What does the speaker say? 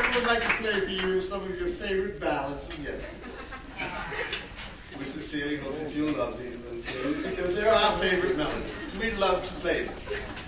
Rick would like to play for you some of your favorite ballads. Yes. We sincerely hope that you'll love these ones, because they're our favorite melodies. We love to play them.